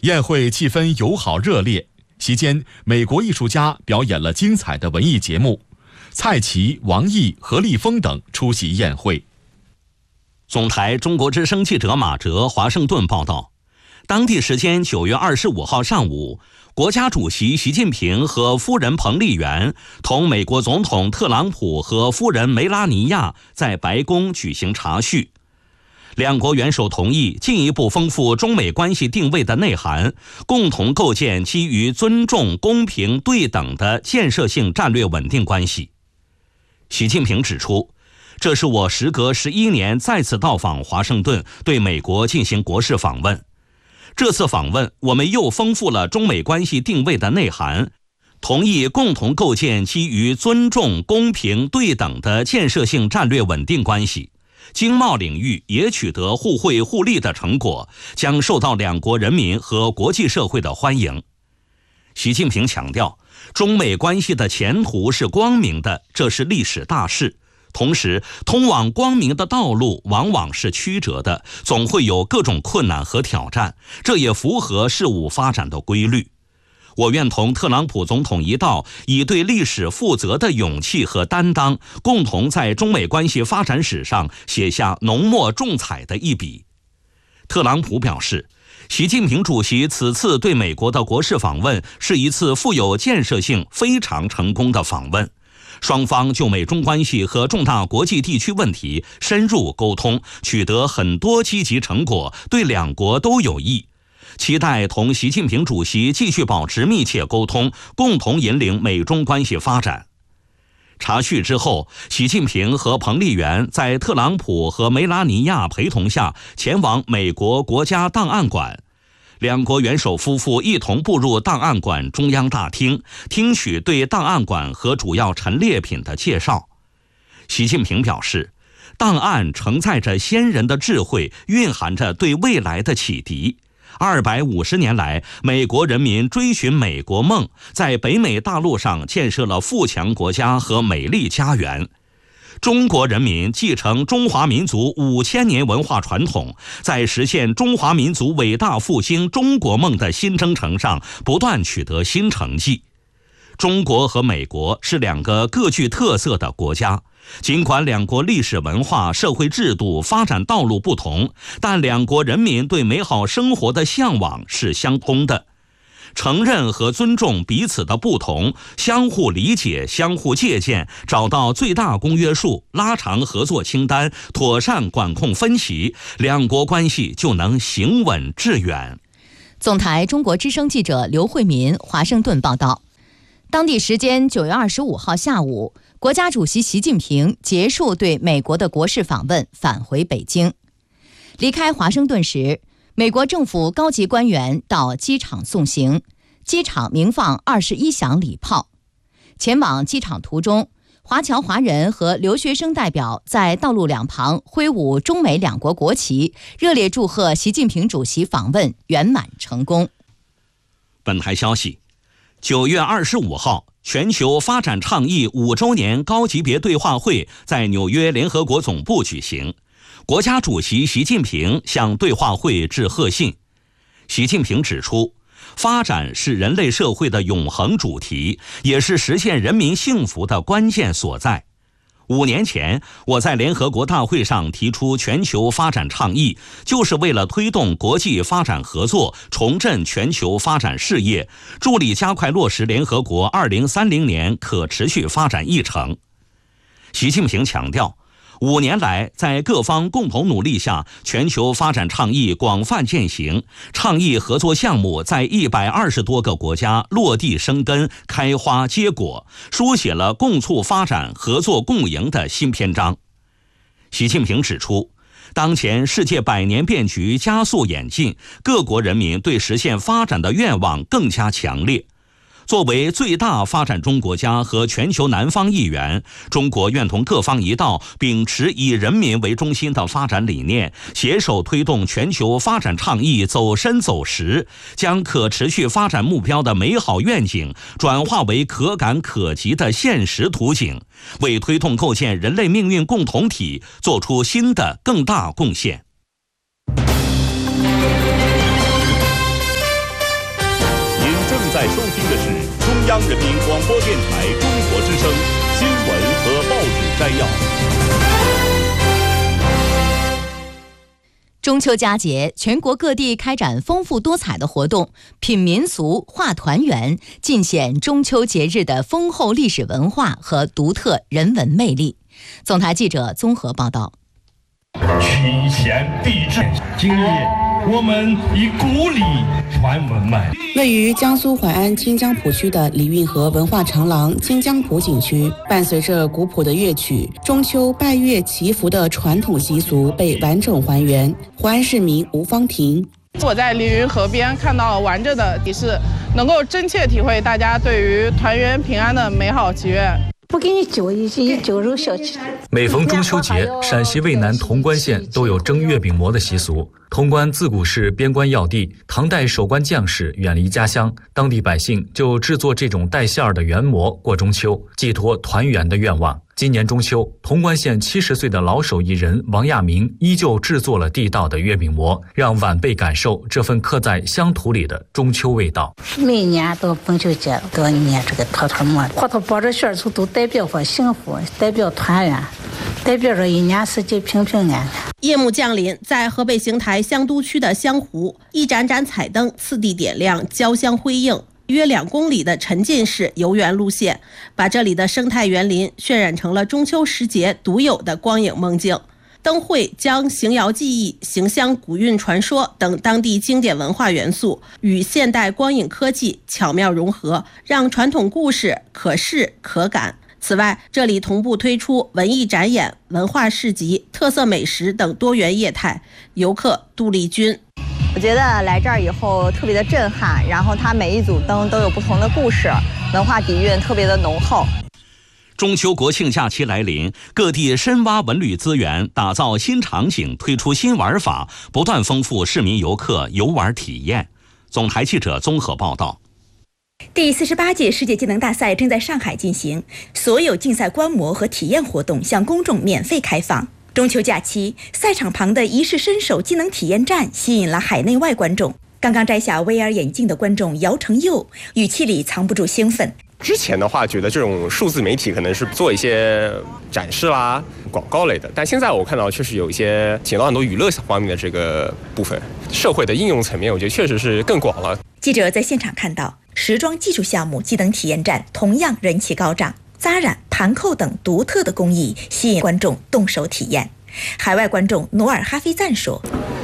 宴会气氛友好热烈，席间美国艺术家表演了精彩的文艺节目，蔡奇、王毅、何立峰等出席宴会。 总台中国之声记者马哲华盛顿报道，当地时间9月25号上午，国家主席习近平和夫人彭丽媛同美国总统特朗普和夫人梅拉尼亚在白宫举行茶叙。两国元首同意进一步丰富中美关系定位的内涵，共同构建基于尊重、公平、对等的建设性战略稳定关系。习近平指出，这是我时隔11年再次到访华盛顿，对美国进行国事访问。这次访问，我们又丰富了中美关系定位的内涵，同意共同构建基于尊重、公平、对等的建设性战略稳定关系。经贸领域也取得互惠互利的成果，将受到两国人民和国际社会的欢迎。习近平强调，中美关系的前途是光明的，这是历史大势。同时，通往光明的道路往往是曲折的，总会有各种困难和挑战，这也符合事物发展的规律。我愿同特朗普总统一道，以对历史负责的勇气和担当，共同在中美关系发展史上写下浓墨重彩的一笔。特朗普表示，习近平主席此次对美国的国事访问是一次富有建设性、非常成功的访问。双方就美中关系和重大国际地区问题深入沟通，取得很多积极成果，对两国都有益。期待同习近平主席继续保持密切沟通，共同引领美中关系发展。茶叙之后，习近平和彭丽媛在特朗普和梅拉尼亚陪同下前往美国国家档案馆。两国元首夫妇一同步入档案馆中央大厅，听取对档案馆和主要陈列品的介绍。习近平表示，档案承载着先人的智慧，蕴含着对未来的启迪。250年来，美国人民追寻美国梦，在北美大陆上建设了富强国家和美丽家园。中国人民继承中华民族5000年文化传统，在实现中华民族伟大复兴中国梦的新征程上不断取得新成绩。中国和美国是两个各具特色的国家，尽管两国历史文化、社会制度、发展道路不同，但两国人民对美好生活的向往是相通的。承认和尊重彼此的不同，相互理解、相互借鉴，找到最大公约数，拉长合作清单，妥善管控分歧，两国关系就能行稳致远。 总台中国之声记者刘慧民华盛顿报道。当地时间9月25号下午，国家主席习近平结束对美国的国事访问，返回北京。离开华盛顿时，美国政府高级官员到机场送行，机场鸣放21响礼炮。前往机场途中，华侨华人和留学生代表在道路两旁挥舞中美两国国旗，热烈祝贺习近平主席访问圆满成功。 本台消息，9月25号，全球发展倡议5周年高级别对话会在纽约联合国总部举行。国家主席习近平向对话会致贺信。习近平指出，发展是人类社会的永恒主题，也是实现人民幸福的关键所在。5年前，我在联合国大会上提出全球发展倡议，就是为了推动国际发展合作，重振全球发展事业，助力加快落实联合国2030年可持续发展议程。习近平强调，5年来，在各方共同努力下，全球发展倡议广泛践行，倡议合作项目在120多个国家落地生根、开花结果，书写了共促发展、合作共赢的新篇章。习近平指出，当前世界百年变局加速演进，各国人民对实现发展的愿望更加强烈。作为最大发展中国家和全球南方一员，中国愿同各方一道，秉持以人民为中心的发展理念，携手推动全球发展倡议走深走实，将可持续发展目标的美好愿景转化为可感可及的现实图景，为推动构建人类命运共同体做出新的更大贡献。 收听的是中央人民广播电台中国之声新闻和报纸摘要。 中秋佳节，全国各地开展丰富多彩的活动，品民俗、画团圆，尽显中秋节日的丰厚历史文化和独特人文魅力。总台记者综合报道。 群贤毕至，今日我们以古礼传文脉。 位于江苏淮安清江浦区的李运河文化长廊清江浦景区，伴随着古朴的乐曲，中秋拜月祈福的传统习俗被完整还原。淮安市民吴芳婷： 我在李运河边看到完整的仪式，能够真切体会大家对于团圆平安的美好祈愿。 不给你酒，以酒肉消气。 每逢中秋节，陕西渭南潼关县都有蒸月饼馍的习俗。潼关自古是边关要地，唐代守关将士远离家乡，当地百姓就制作这种带馅儿的圆馍过中秋，寄托团圆的愿望。今年中秋，潼关县70岁的老手艺人王亚明依旧制作了地道的月饼馍，让晚辈感受这份刻在乡土里的中秋味道。 每年到中秋节都要捏这个坨坨馍，坨坨包着馅儿都代表着幸福，代表团圆，代表着一年四季平平安安。 夜幕降临，在河北邢台香都区的香湖，一盏盏彩灯次第点亮，交相辉映。约2公里的沉浸式游园路线，把这里的生态园林渲染成了中秋时节独有的光影梦境。灯会将邢窑技艺、邢乡古韵传说等当地经典文化元素与现代光影科技巧妙融合，让传统故事可视可感。此外，这里同步推出文艺展演、文化市集、特色美食等多元业态。游客杜丽君： 我觉得来这儿以后特别的震撼，然后它每一组灯都有不同的故事，文化底蕴特别的浓厚。 中秋国庆假期来临，各地深挖文旅资源，打造新场景，推出新玩法，不断丰富市民游客游玩体验。总台记者综合报道。 第48届世界技能大赛正在上海进行，所有竞赛观摩和体验活动向公众免费开放。中秋假期，赛场旁的一试身手技能体验站吸引了海内外观众。刚刚摘下 VR 眼镜的观众姚成佑语气里藏不住兴奋。 之前的话，觉得这种数字媒体可能是做一些展示啦、广告类的，但现在我看到确实有一些提到很多娱乐方面的这个部分，社会的应用层面，我觉得确实是更广了。 记者在现场看到，时装技术项目技能体验站同样人气高涨，扎染、盘扣等独特的工艺吸引观众动手体验。海外观众努尔哈菲赞说：“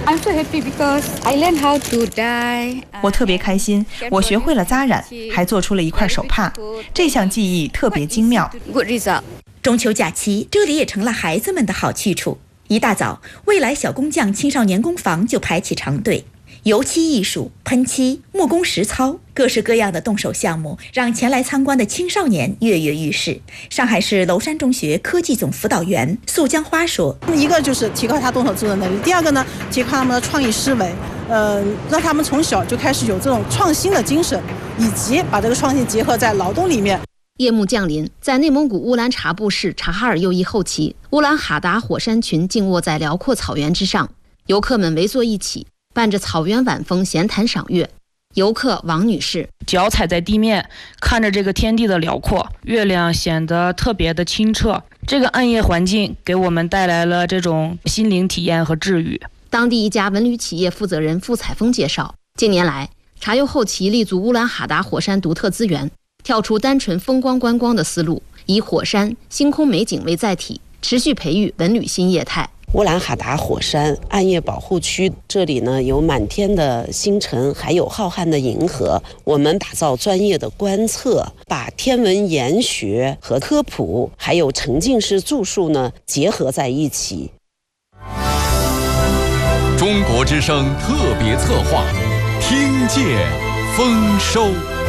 我特别开心，我学会了扎染，还做出了一块手帕，这项技艺特别精妙。” 中秋假期，这里也成了孩子们的好去处。一大早，未来小工匠青少年工坊就排起长队。油漆艺术、喷漆、木工实操，各式各样的动手项目让前来参观的青少年跃跃欲试。上海市娄山中学科技总辅导员素江花说：“ 一个就是提高他动手制作能力，第二个呢，提高他们的创意思维，让他们从小就开始有这种创新的精神，以及把这个创新结合在劳动里面。” 夜幕降临，在内蒙古乌兰察布市察哈尔右翼后旗，乌兰哈达火山群静卧在辽阔草原之上，游客们围坐一起，伴着草原晚风闲谈赏月。游客王女士： 脚踩在地面，看着这个天地的辽阔，月亮显得特别的清澈。这个暗夜环境给我们带来了这种心灵体验和治愈。 当地一家文旅企业负责人付彩峰介绍，近年来察右后旗立足乌兰哈达火山独特资源，跳出单纯风光观光的思路，以火山、星空美景为载体，持续培育文旅新业态。 乌兰哈达火山暗夜保护区，这里呢有满天的星辰，还有浩瀚的银河。我们打造专业的观测，把天文研学和科普，还有沉浸式住宿呢结合在一起。 中国之声特别策划，听见丰收。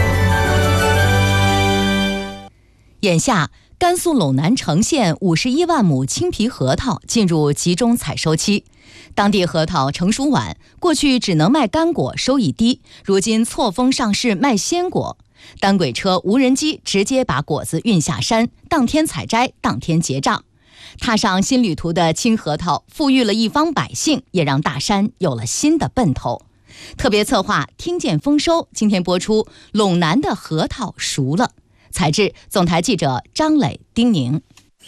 眼下，甘肃陇南城县51万亩青皮核桃进入集中采收期，当地核桃成熟晚，过去只能卖干果，收益低，如今错峰上市卖鲜果。单轨车、无人机直接把果子运下山，当天采摘，当天结账。踏上新旅途的青核桃，富裕了一方百姓，也让大山有了新的奔头。 特别策划听见丰收，今天播出陇南的核桃熟了。采制总台记者张磊、丁宁。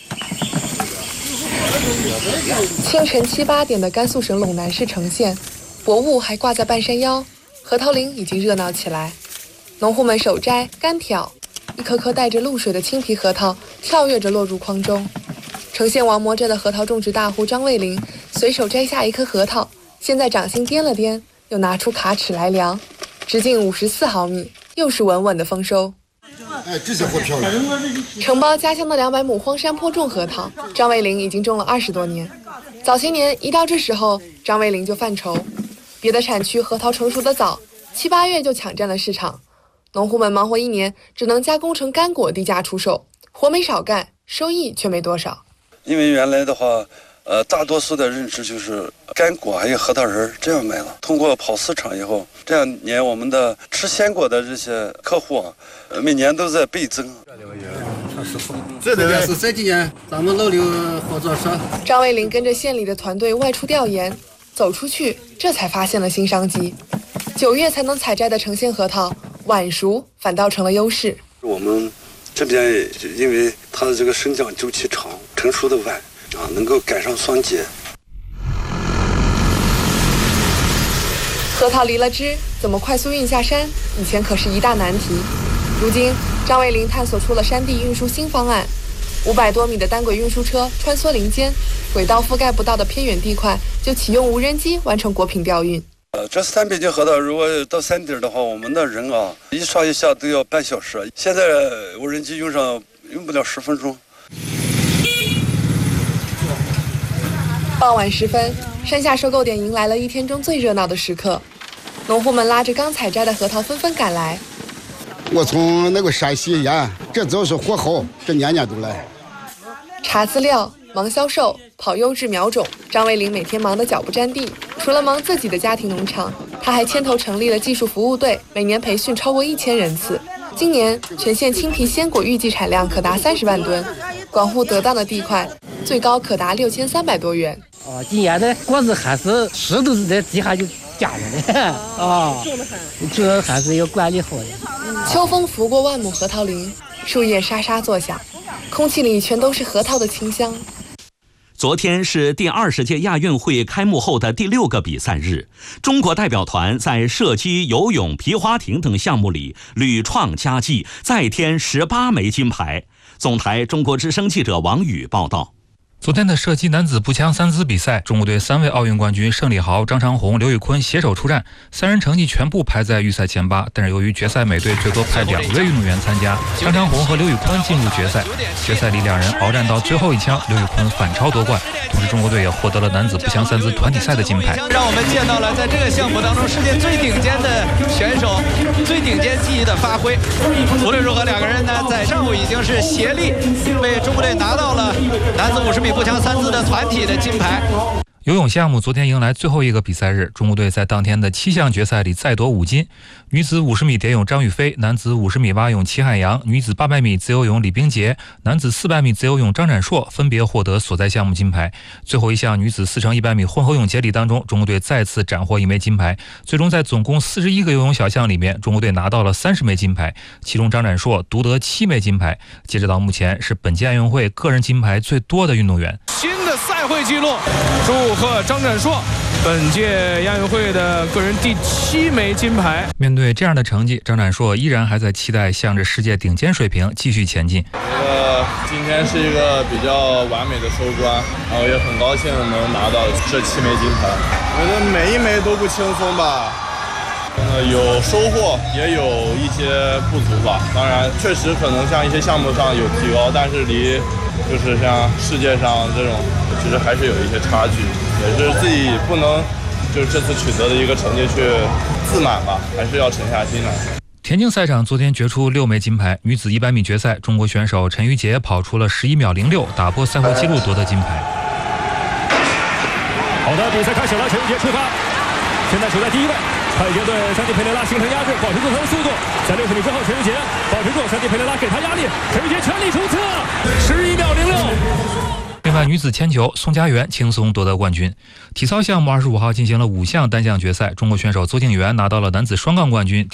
清晨7、8点的甘肃省陇南市城县，薄雾还挂在半山腰，核桃林已经热闹起来。农户们手摘干挑，一颗颗带着露水的青皮核桃跳跃着落入筐中。城县王磨着的核桃种植大户张卫林随手摘下一颗核桃，先在掌心掂了掂，又拿出卡尺来量，直径54毫米，又是稳稳的丰收。 这些活漂亮。 承包家乡的200亩荒山坡种核桃，张卫林已经种了20多年。早些年一到这时候，张卫林就犯愁，别的产区核桃成熟的早，7、8月就抢占了市场，农户们忙活1年，只能加工成干果低价出售，活没少干，收益却没多少。 因为原来的话，大多数的认知就是干果还有核桃仁这样卖了。通过跑市场以后，这2年我们的吃鲜果的这些客户每年都在倍增。 这个是这几年咱们老刘合作社。 张卫林跟着县里的团队外出调研，走出去，这才发现了新商机。9月才能采摘的城县核桃，晚熟反倒成了优势。 我们这边因为它的这个生长周期长，成熟的晚能够赶上霜结。 核桃离了枝，怎么快速运下山？以前可是一大难题。如今，张卫林探索出了山地运输新方案，500多米的单轨运输车穿梭林间，轨道覆盖不到的偏远地块，就启用无人机完成果品调运。 这300斤核桃，如果到山顶的话，我们的人一上一下都要半小时。现在无人机用不了10分钟。 傍晚时分，山下收购点迎来了1天中最热闹的时刻，农户们拉着刚采摘的核桃纷纷赶来。 我从那个山西沿，这都是货好，这年年都来。 查资料、忙销售、跑优质苗种，张卫林每天忙得脚不沾地。除了忙自己的家庭农场，他还牵头成立了技术服务队，每年培训超过1000人次。今年全县青皮鲜果预计产量可达30万吨，管护得当的地块，最高可达6300多元。 今年的果子还是湿都是在地下就夹着的这还是要管理好的。 秋风拂过万亩核桃林，树叶沙沙作响，空气里全都是核桃的清香。 昨天是第20届亚运会开幕后的第6个比赛日，中国代表团在射击、游泳、皮划艇等项目里屡创佳绩，再添18枚金牌。总台中国之声记者王宇报道。 昨天的射击男子步枪3姿比赛，中国队3位奥运冠军盛礼豪、张长虹、刘宇坤携手出战，3人成绩全部排在预赛前8，但是由于决赛每队最多派2位运动员参加，张长虹和刘宇坤进入决赛。决赛里2人鏖战到最后一枪，刘宇坤反超夺冠，同时中国队也获得了男子步枪3姿团体赛的金牌。 让我们见到了在这个项目当中世界最顶尖的选手，最顶尖技艺的发挥。无论如何，2个人呢在上午已经是协力为中国队拿到了男子50米步枪3姿的团体的金牌。 游泳项目昨天迎来最后一个比赛日，中国队在当天的7项决赛里再夺5金。女子50米蝶泳张雨霏，男子50米蛙泳齐海洋，女子800米自由泳李冰洁，男子400米自由泳张展硕分别获得所在项目金牌。最后一项女子4乘100米混合泳接力当中，中国队再次斩获1枚金牌。最终在总共41个游泳小项里面，中国队拿到了30枚金牌，其中张展硕独得7枚金牌。截止到目前，是本届亚运会个人金牌最多的运动员。 新的赛会纪录，祝贺张展硕本届亚运会的个人第7枚金牌。 面对这样的成绩，张展硕依然还在期待向着世界顶尖水平继续前进。 今天是一个比较完美的收官，然后也很高兴能拿到这7枚金牌。我觉得每一枚都不轻松吧，有收获，也有一些不足吧。当然，确实可能像一些项目上有提高，但是离就是像世界上这种，其实还是有一些差距，也是自己不能就是这次取得的一个成绩去自满吧，还是要沉下心来。 田径赛场昨天决出6枚金牌，女子100米决赛，中国选手陈芋洁跑出了11秒06，打破赛会纪录夺得金牌。 好的，比赛开始了，陈芋洁出发，现在处在第1位。快艇队山地佩雷拉形成压制，保持住他的速度。在60米之后，陈芋洁保持住，山地佩雷拉给他压力，陈芋洁全力冲刺，11秒06。 另另外，女子铅球，宋家媛轻松夺得冠军。体操项目25号进行了5项单项决赛，中国选手邹敬园拿到了男子双杠冠军。